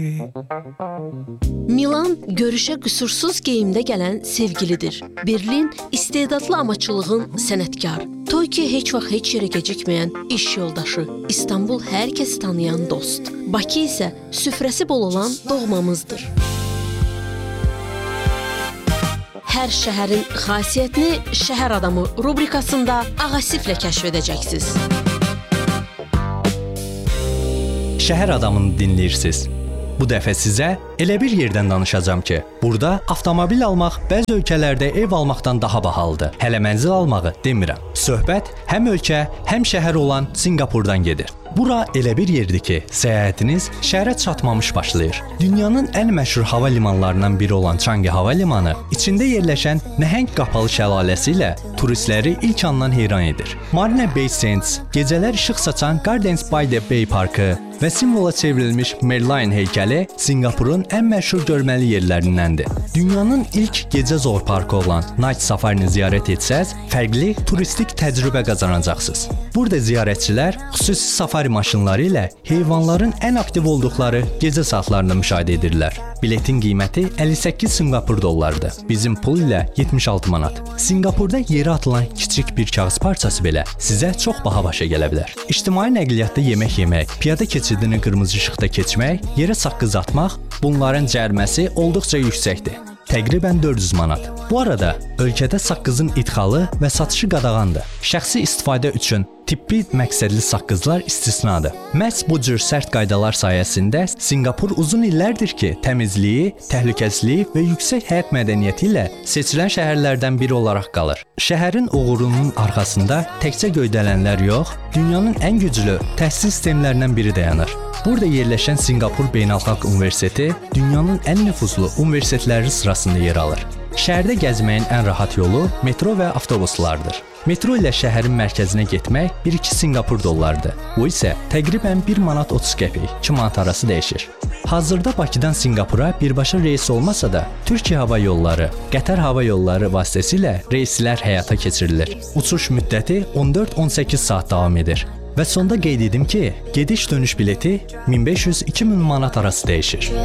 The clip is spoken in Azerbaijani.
Milan görüşə qüsursuz geyimdə gələn sevgilidir. Berlin istedadlı amaçılığın sənətkarı. Tokyo heç vaxt heç yerə gecikməyən iş yoldaşı. İstanbul hər kəs tanıyan dost. Bakı isə süfrəsi bol olan doğmamızdır. Hər şəhərin xasiyyətini Şəhər Adamı rubrikasında Ağasiflə kəşf edəcəksiniz. Şəhər Adamını dinləyirsiniz. Bu dəfə sizə elə bir yerdən danışacağam ki, burada avtomobil almaq bəzi ölkələrdə ev almaqdan daha bahalıdır. Hələ mənzil almağı demirəm. Söhbət həm ölkə, həm şəhər olan Singapurdan gedir. Bura elə bir yerdir ki, səyahətiniz şəhərə çatmamış başlayır. Dünyanın ən məşhur hava limanlarından biri olan Changi Hava Limanı içində yerləşən nəhəng qapalı şəlaləsi ilə turistləri ilk andan heyran edir. Marina Bay Sands, gecələr işıq saçan Gardens by the Bay parkı və simvola çevrilmiş Merlion heykəli Singapurun ən məşhur görməli yerlərindəndir. Dünyanın ilk gecə zoopparkı olan Night Safari-ni ziyarət etsəz, fərqli turistik təcrübə qazanacaqsınız. Burada ziyarətçilər xüsusi safari maşınları ilə heyvanların ən aktiv olduqları gecə saatlarında müşahidə edirlər. Biletin qiyməti 58 Singapur dollarıdır. Bizim pul ilə 76 manat. Singapurda yerə atılan kiçik bir kağız parçası belə sizə çox baha başa gələ bilər. İctimai nəqliyyatda yemək yemək, piyada keçidini qırmızı işıqda keçmək, yerə saqqız atmaq, bunların cəriməsi olduqca yüksəkdir. Təqribən 400 manat. Bu arada ölkədə saqqızın idxalı və satışı qadağandır. Şəxsi istifadə üçün tibbi məqsədli saqqızlar istisnadır. Məhz bu cür sərt qaydalar sayəsində Singapur uzun illərdir ki, təmizliyi, təhlükəsizliyi və yüksək həyat mədəniyyəti ilə seçilən şəhərlərdən biri olaraq qalır. Şəhərin uğurunun arxasında təkcə göydələnlər yox, dünyanın ən güclü təhsil sistemlərindən biri dayanır. Burada yerləşən Singapur Beynəlxalq Universiteti dünyanın ən nüfuzlu universitetləri sırasında yer alır. Şəhərdə gəzməyin ən rahat yolu metro və avtobuslardır. Metro ilə şəhərin mərkəzinə getmək 1-2 Singapur dollarıdır. Bu isə təqribən 1 manat 30 qəpik, 2 manat arası dəyişir. Hazırda Bakıdan Singapura birbaşa reys olmasa da, Türkiyə Hava Yolları, Qətər Hava Yolları vasitəsilə reyslər həyata keçirilir. Uçuş müddəti 14-18 saat davam edir. Və sonda qeyd edim ki, gediş-dönüş bileti 1500-2000 manat arası dəyişir.